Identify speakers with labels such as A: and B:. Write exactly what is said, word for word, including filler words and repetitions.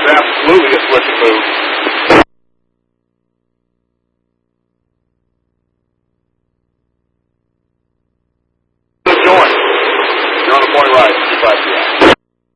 A: absolutely a switch and move. Join. You're on the point right. Keep right.